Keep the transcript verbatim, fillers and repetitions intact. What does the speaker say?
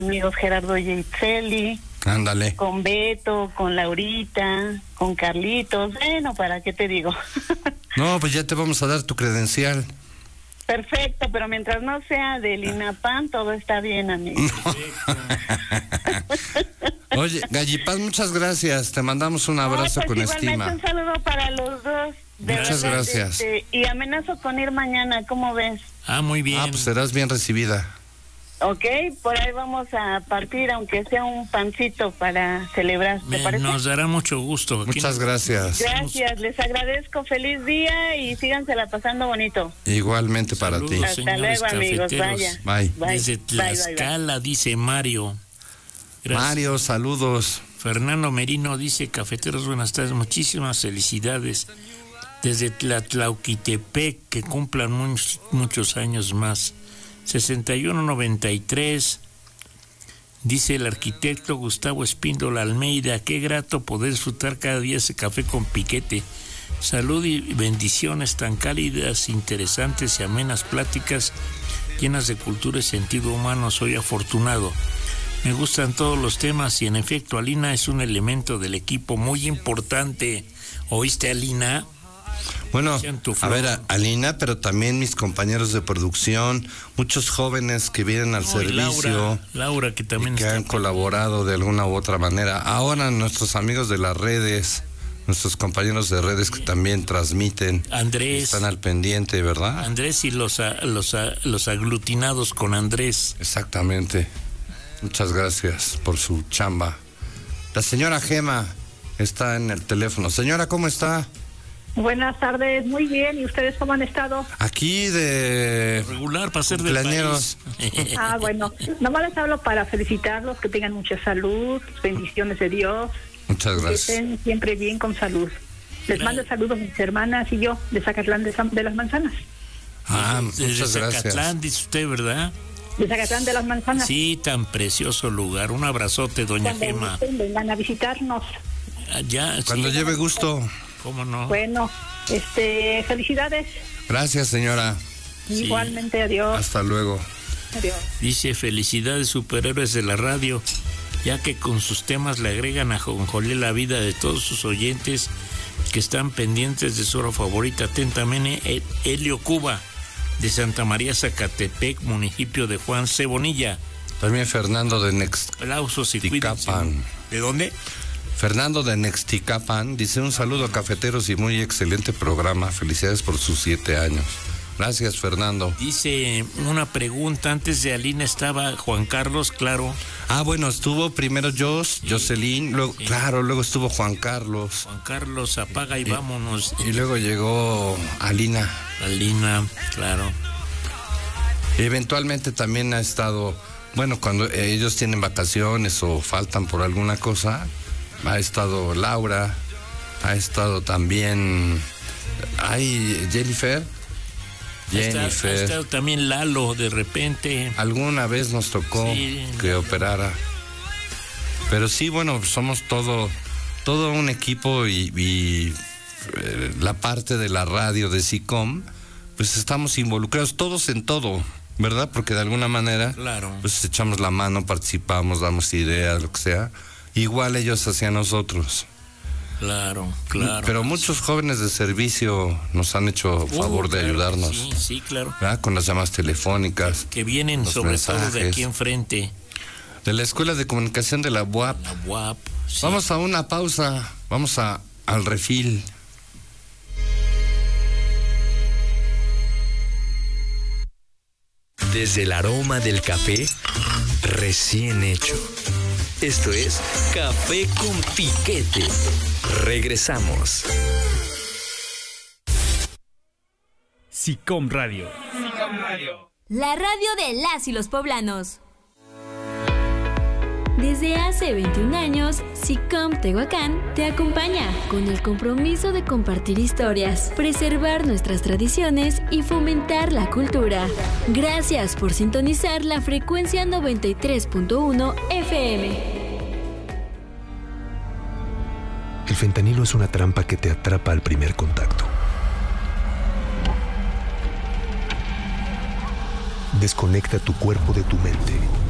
amigos Gerardo y Itzel, ándale, con Beto, con Laurita, con Carlitos. Bueno, ¿para qué te digo? No, pues ya te vamos a dar tu credencial. Perfecto, pero mientras no sea del INAPAM, todo está bien, amigo. Oye, Gallipaz, muchas gracias. Te mandamos un abrazo no, pues con estima. Un saludo para los dos. De muchas verdad, gracias. Este, y amenazo con ir mañana, ¿cómo ves? Ah, muy bien. Ah, pues serás bien recibida. Ok, por ahí vamos a partir, aunque sea un pancito para celebrar, ¿te Bien, parece? nos dará mucho gusto. Aquí muchas gracias. Gracias, les agradezco, feliz día y sígansela pasando bonito. Igualmente para Saludos, ti. Hasta luego, amigos, vaya. Bye. Bye. Desde Tlaxcala, bye, bye, bye. Dice Mario. Gracias. Mario, saludos. Fernando Merino dice, cafeteros, buenas tardes, muchísimas felicidades. Desde Tlatlauquitepec, que cumplan muchos, muchos años más. sesenta y uno noventa y tres, dice el arquitecto Gustavo Espíndola Almeida, qué grato poder disfrutar cada día ese café con piquete. Salud y bendiciones tan cálidas, interesantes y amenas pláticas llenas de cultura y sentido humano. Soy afortunado. Me gustan todos los temas y en efecto Alina es un elemento del equipo muy importante. ¿Oíste, Alina? Bueno, a ver, a, Alina, pero también mis compañeros de producción, muchos jóvenes que vienen al oh, servicio, Laura, Laura que también que está han colaborado de alguna u otra manera. Ahora nuestros amigos de las redes, nuestros compañeros de redes que también transmiten, Andrés, están al pendiente, ¿verdad? Andrés y los los los aglutinados con Andrés. Exactamente. Muchas gracias por su chamba. La señora Gema está en el teléfono. Señora, ¿cómo está? Buenas tardes, muy bien. ¿Y ustedes cómo han estado? Aquí de regular para ser del país. Ah, bueno, nomás les hablo para felicitarlos, que tengan mucha salud, bendiciones de Dios. Muchas gracias. Que estén siempre bien con salud. Les Gracias. Mando saludos a mis hermanas y yo, de Zacatlán de, San, de las Manzanas. Ah, de, muchas de gracias. Zacatlán, dice usted, ¿verdad? De Zacatlán de las Manzanas. Sí, tan precioso lugar. Un abrazote, doña Cuando Gema. Gusten, vengan a visitarnos. Ya, Cuando sí. lleve gusto. ¿Cómo no? Bueno, este, felicidades. Gracias, señora. Sí. Igualmente, adiós. Hasta luego. Adiós. Dice, felicidades superhéroes de la radio, ya que con sus temas le agregan a Jonjolí la vida de todos sus oyentes que están pendientes de su hora favorita. Atentamente, Helio Cuba, de Santa María Zacatepec, municipio de Juan C. Bonilla. También Fernando de Nexticapan. ¿De dónde? Fernando de Nexticapan dice, un saludo a cafeteros y muy excelente programa. Felicidades por sus siete años. Gracias, Fernando. Dice una pregunta, antes de Alina estaba Juan Carlos, claro. Ah, bueno, estuvo primero Jos, sí, Jocelyn, luego, sí. Claro, luego estuvo Juan Carlos. Juan Carlos, apaga y, y vámonos. Y luego llegó Alina. Alina, claro. Eventualmente también ha estado, bueno, cuando ellos tienen vacaciones o faltan por alguna cosa, ha estado Laura, ha estado también, hay Jennifer. Jennifer. Ha estado, ha estado también Lalo, de repente. Alguna vez nos tocó sí, que operara. Pero sí, bueno, somos todo, todo un equipo y, y eh, la parte de la radio de SICOM, pues estamos involucrados todos en todo, ¿verdad? Porque de alguna manera, claro, pues echamos la mano, participamos, damos ideas, lo que sea. Igual ellos hacia nosotros. Claro, claro. Pero muchos jóvenes de servicio nos han hecho favor uh, claro, de ayudarnos. Sí, sí, claro. ¿Verdad? Con las llamadas telefónicas. Que vienen sobre mensajes. Todo de aquí enfrente. De la Escuela de Comunicación de la U A P. La U A P, sí. Vamos a una pausa, vamos a al refil. Desde el aroma del café recién hecho. Esto es Café con Piquete. Regresamos. SICOM Radio. SICOM Radio. La radio de las y los poblanos. Desde hace veintiún años, SICOM Tehuacán te acompaña con el compromiso de compartir historias, preservar nuestras tradiciones y fomentar la cultura. Gracias por sintonizar la frecuencia noventa y tres punto uno F M. El fentanilo es una trampa que te atrapa al primer contacto. Desconecta tu cuerpo de tu mente.